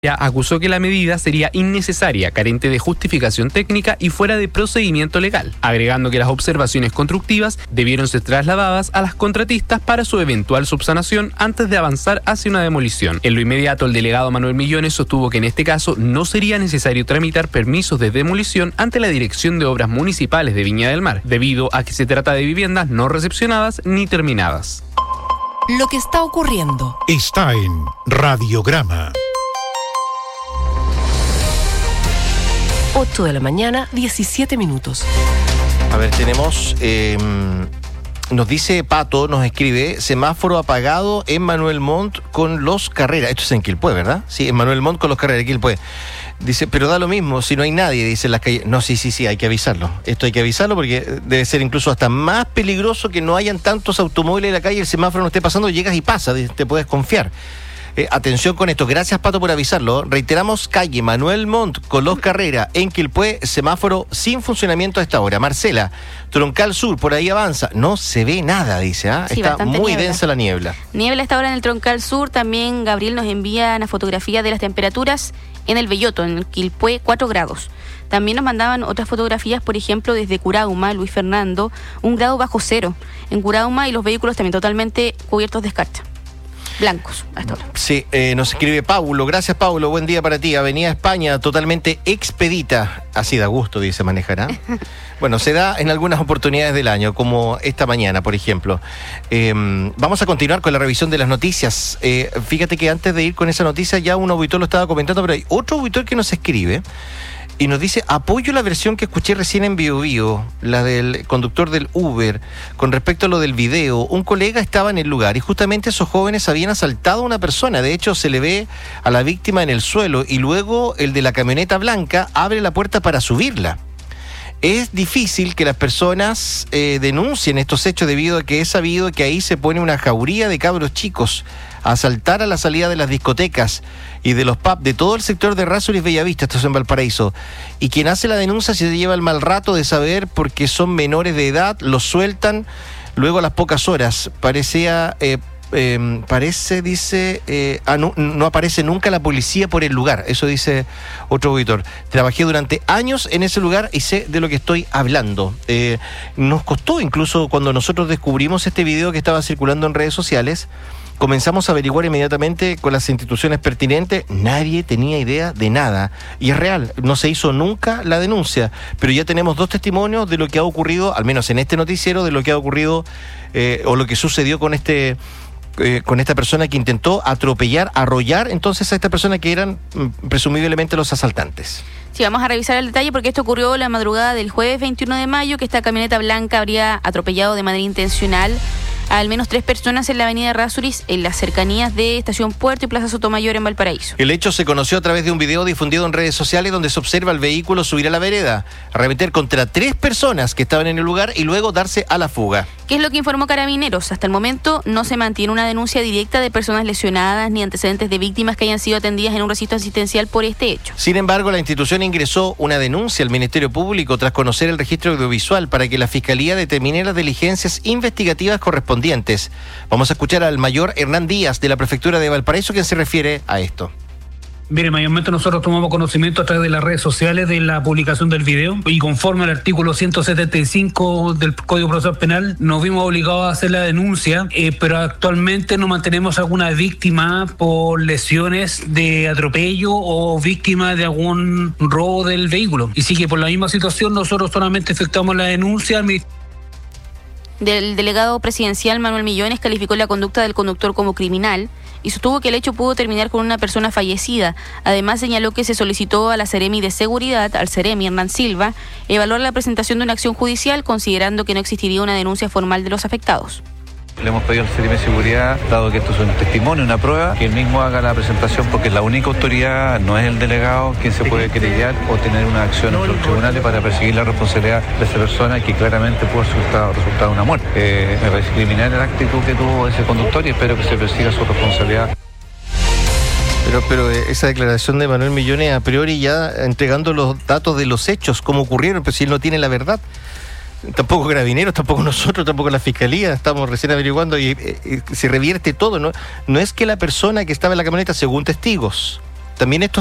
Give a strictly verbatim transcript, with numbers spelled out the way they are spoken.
Acusó que la medida sería innecesaria, carente de justificación técnica y fuera de procedimiento legal, agregando que las observaciones constructivas debieron ser trasladadas a las contratistas para su eventual subsanación antes de avanzar hacia una demolición. En lo inmediato, el delegado Manuel Millones sostuvo que en este caso no sería necesario tramitar permisos de demolición ante la Dirección de Obras Municipales de Viña del Mar, debido a que se trata de viviendas no recepcionadas ni terminadas. Lo que está ocurriendo está en Radiograma. ocho de la mañana, diecisiete minutos. A ver, tenemos, eh, nos dice Pato, nos escribe, semáforo apagado en Manuel Montt con los Carrera. Esto es en Quilpué, ¿verdad? Sí, en Manuel Montt con los Carrera, Quilpué. Dice, pero da lo mismo, si no hay nadie, dice en las calles. No, sí, sí, sí, hay que avisarlo. Esto hay que avisarlo porque debe ser incluso hasta más peligroso que no hayan tantos automóviles en la calle, el semáforo no esté pasando, llegas y pasa, te puedes confiar. Eh, atención con esto, gracias Pato por avisarlo. Reiteramos, calle Manuel Montt con los Carrera en Quilpué, semáforo sin funcionamiento a esta hora. Marcela, Troncal Sur, por ahí avanza, no se ve nada, dice, ¿ah? Sí, está muy niebla. densa la niebla. Niebla a esta hora en el Troncal Sur. También Gabriel nos envía una fotografía de las temperaturas en el Belloto, en el Quilpué, cuatro grados. También nos mandaban otras fotografías, por ejemplo, desde Curauma, Luis Fernando, un grado bajo cero en Curauma, y los vehículos también totalmente cubiertos de escarcha. Blancos hasta ahora. Sí, eh, nos escribe Paulo. Gracias, Paulo. Buen día para ti. Avenida España totalmente expedita. Así da gusto, dice, manejará. Bueno, se da en algunas oportunidades del año, como esta mañana, por ejemplo. Eh, vamos a continuar con la revisión de las noticias. Eh, fíjate que antes de ir con esa noticia, ya un auditor lo estaba comentando, pero hay otro auditor que nos escribe y nos dice, apoyo la versión que escuché recién en Bio Bio, la del conductor del Uber, con respecto a lo del video. Un colega estaba en el lugar y justamente esos jóvenes habían asaltado a una persona. De hecho, se le ve a la víctima en el suelo y luego el de la camioneta blanca abre la puerta para subirla. Es difícil que las personas eh, denuncien estos hechos debido a que es sabido que ahí se pone una jauría de cabros chicos a asaltar a la salida de las discotecas y de los pubs de todo el sector de Errázuriz Bellavista, esto es en Valparaíso. Y quien hace la denuncia se lleva el mal rato de saber porque son menores de edad, los sueltan luego a las pocas horas. Parecía... Eh, Eh, parece, dice, eh, ah, no, no aparece nunca la policía por el lugar. Eso dice otro auditor. Trabajé durante años en ese lugar y sé de lo que estoy hablando. Eh, nos costó, incluso cuando nosotros descubrimos este video que estaba circulando en redes sociales, comenzamos a averiguar inmediatamente con las instituciones pertinentes. Nadie tenía idea de nada. Y es real, no se hizo nunca la denuncia. Pero ya tenemos dos testimonios de lo que ha ocurrido, al menos en este noticiero, de lo que ha ocurrido eh, o lo que sucedió con este... Eh, con esta persona que intentó atropellar, arrollar entonces a esta persona que eran mm, presumiblemente los asaltantes. Sí, vamos a revisar el detalle porque esto ocurrió la madrugada del jueves veintiuno de mayo, que esta camioneta blanca habría atropellado de manera intencional a al menos tres personas en la avenida Errázuriz, en las cercanías de Estación Puerto y Plaza Sotomayor en Valparaíso. El hecho se conoció a través de un video difundido en redes sociales donde se observa el vehículo subir a la vereda, arremeter contra tres personas que estaban en el lugar y luego darse a la fuga. ¿Qué es lo que informó Carabineros? Hasta el momento no se mantiene una denuncia directa de personas lesionadas ni antecedentes de víctimas que hayan sido atendidas en un recinto asistencial por este hecho. Sin embargo, la institución ingresó una denuncia al Ministerio Público tras conocer el registro audiovisual para que la Fiscalía determine las diligencias investigativas correspondientes. Vamos a escuchar al mayor Hernán Díaz de la Prefectura de Valparaíso, quien se refiere a esto. Mire, mayormente nosotros tomamos conocimiento a través de las redes sociales de la publicación del video y conforme al artículo ciento setenta y cinco del Código Procesal Penal nos vimos obligados a hacer la denuncia, eh, pero actualmente no mantenemos alguna víctima por lesiones de atropello o víctima de algún robo del vehículo. Y sí que por la misma situación nosotros solamente efectuamos la denuncia al Ministerio. Del delegado presidencial Manuel Millones calificó la conducta del conductor como criminal y sostuvo que el hecho pudo terminar con una persona fallecida. Además señaló que se solicitó a la Seremi de Seguridad, al Seremi Hernán Silva, evaluar la presentación de una acción judicial considerando que no existiría una denuncia formal de los afectados. Le hemos pedido al Seremi de Seguridad, dado que esto es un testimonio, una prueba, que él mismo haga la presentación porque la única autoridad no es el delegado quien se puede querellar o tener una acción en los tribunales para perseguir la responsabilidad de esa persona que claramente pudo resultar, resultar una muerte. Eh, me parece criminal la actitud que tuvo ese conductor y espero que se persiga su responsabilidad. Pero, pero esa declaración de Manuel Millones a priori ya entregando los datos de los hechos, cómo ocurrieron, pero si él no tiene la verdad. Tampoco Carabineros, tampoco nosotros, tampoco la Fiscalía, estamos recién averiguando y, y, y se revierte todo, ¿no? No es que la persona que estaba en la camioneta, según testigos, también esto